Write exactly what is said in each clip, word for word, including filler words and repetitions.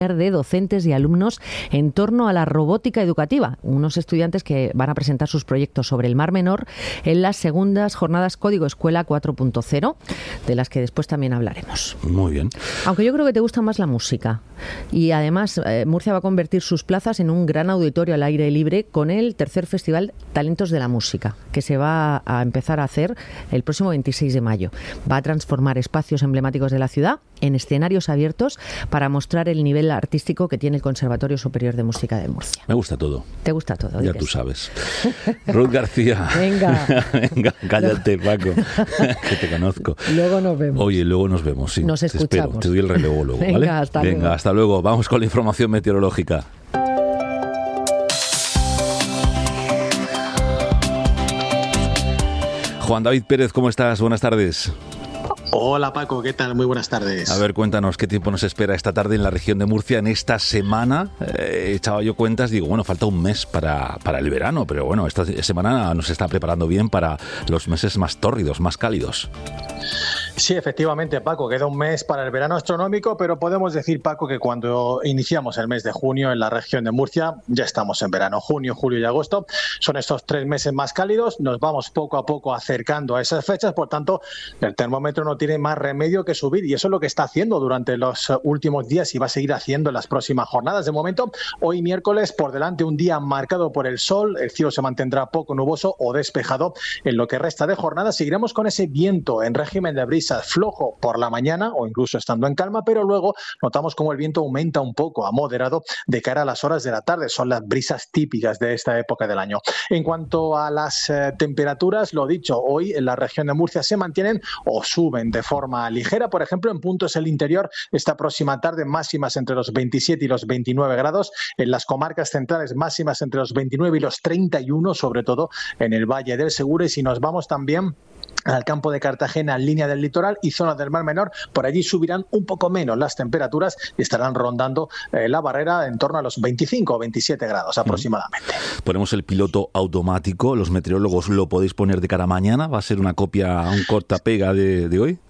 de docentes y alumnos en torno a la robótica educativa, unos estudiantes que van a presentar sus proyectos sobre el Mar Menor en las segundas jornadas Código Escuela cuatro punto cero, de las que después también hablaremos. Muy bien. Aunque yo creo que te gusta más la música. Y además eh, Murcia va a convertir sus plazas en un gran auditorio al aire libre con el tercer Festival Talentos de la Música, que se va a empezar a hacer el próximo veintiséis de mayo. Va a transformar espacios emblemáticos de la ciudad en escenarios abiertos para mostrar el nivel artístico que tiene el Conservatorio Superior de Música de Murcia. Me gusta todo. ¿Te gusta todo? Ya tú sabes. Ruth García. Venga. Venga, cállate, Paco, que te conozco. Luego nos vemos. Oye, luego nos vemos, sí. Nos escuchamos. Te espero, te doy el relevo luego, ¿vale? Venga, hasta Venga, luego. hasta luego. Vamos con la información meteorológica. Juan David Pérez, ¿cómo estás? Buenas tardes. Hola Paco, ¿qué tal? Muy buenas tardes. A ver, cuéntanos, ¿qué tiempo nos espera esta tarde en la región de Murcia en esta semana? Eh, echaba yo cuentas, digo, bueno, falta un mes para, para el verano, pero bueno, esta semana nos está preparando bien para los meses más tórridos, más cálidos. Sí, efectivamente, Paco, queda un mes para el verano astronómico, pero podemos decir, Paco, que cuando iniciamos el mes de junio en la región de Murcia, ya estamos en verano. Junio, julio y agosto son estos tres meses más cálidos, nos vamos poco a poco acercando a esas fechas, por tanto, el termómetro no tiene más remedio que subir, y eso es lo que está haciendo durante los últimos días y va a seguir haciendo en las próximas jornadas. De momento, hoy miércoles, por delante un día marcado por el sol, el cielo se mantendrá poco nuboso o despejado en lo que resta de jornada. Seguiremos con ese viento en régimen de brisa flojo por la mañana o incluso estando en calma, pero luego notamos cómo el viento aumenta un poco a moderado de cara a las horas de la tarde. Son las brisas típicas de esta época del año. En cuanto a las eh, temperaturas, lo dicho, hoy en la región de Murcia se mantienen o suben de forma ligera. Por ejemplo, en puntos del interior, esta próxima tarde máximas entre los veintisiete y los veintinueve grados. En las comarcas centrales máximas entre los veintinueve y los treinta y uno, sobre todo en el Valle del Segura. Y si nos vamos también al campo de Cartagena, en línea del litoral y zona del Mar Menor, por allí subirán un poco menos las temperaturas y estarán rondando eh, la barrera en torno a los veinticinco o veintisiete grados aproximadamente. Ponemos el piloto automático, los meteorólogos lo podéis poner de cara a mañana, ¿va a ser una copia, un corta-pega de, de hoy?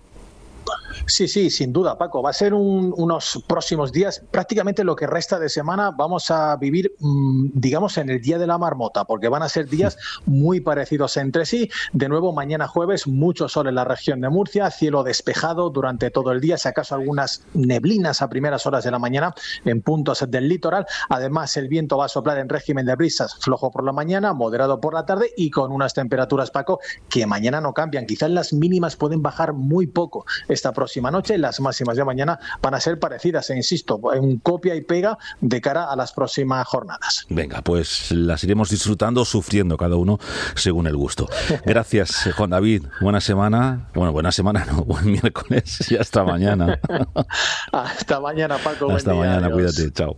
Sí, sí, sin duda, Paco. Va a ser un, unos próximos días, prácticamente lo que resta de semana vamos a vivir, mmm, digamos, en el día de la marmota, porque van a ser días muy parecidos entre sí. De nuevo, mañana jueves, mucho sol en la región de Murcia, cielo despejado durante todo el día, si acaso algunas neblinas a primeras horas de la mañana en puntos del litoral. Además, el viento va a soplar en régimen de brisas, flojo por la mañana, moderado por la tarde y con unas temperaturas, Paco, que mañana no cambian. Quizás las mínimas pueden bajar muy poco esta próxima noche. Las máximas de mañana van a ser parecidas, e insisto, en copia y pega de cara a las próximas jornadas. Venga, pues las iremos disfrutando, sufriendo cada uno según el gusto. Gracias, Juan David. Buena semana. Bueno, buena semana, no, buen miércoles y hasta mañana. Hasta mañana, Paco. Hasta buen día, mañana, adiós. Cuídate, chao.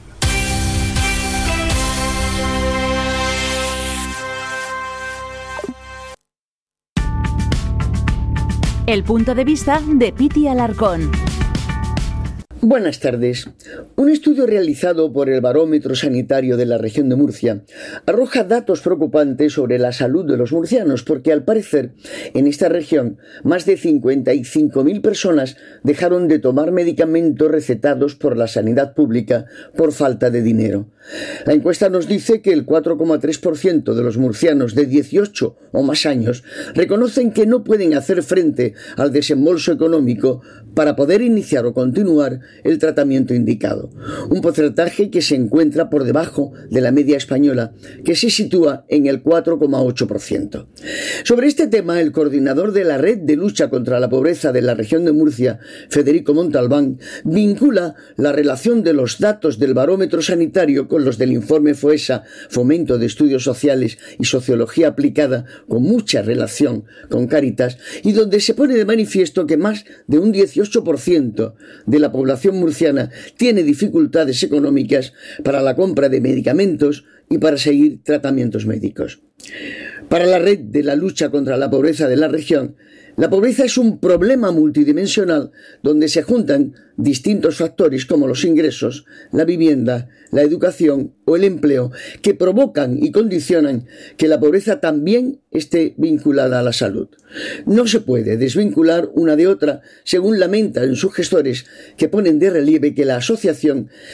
El punto de vista de Piti Alarcón. Buenas tardes. Un estudio realizado por el Barómetro Sanitario de la región de Murcia arroja datos preocupantes sobre la salud de los murcianos, porque al parecer en esta región más de cincuenta y cinco mil personas dejaron de tomar medicamentos recetados por la sanidad pública por falta de dinero. La encuesta nos dice que el cuatro coma tres por ciento de los murcianos de dieciocho o más años reconocen que no pueden hacer frente al desembolso económico para poder iniciar o continuar el tratamiento indicado. Un porcentaje que se encuentra por debajo de la media española, que se sitúa en el cuatro coma ocho por ciento. Sobre este tema, el coordinador de la Red de Lucha contra la Pobreza de la región de Murcia, Federico Montalbán, vincula la relación de los datos del barómetro sanitario con los del informe FOESA, Fomento de Estudios Sociales y Sociología Aplicada, con mucha relación con Cáritas, y donde se pone de manifiesto que más de un dieciocho por ciento de la población murciana tiene dificultades económicas para la compra de medicamentos y para seguir tratamientos médicos. Para la Red de la Lucha contra la Pobreza de la región, La pobreza es un problema multidimensional donde se juntan distintos factores como los ingresos, la vivienda, la educación o el empleo, que provocan y condicionan que la pobreza también esté vinculada a la salud. No se puede desvincular una de otra, según lamentan sus gestores, que ponen de relieve que la asociación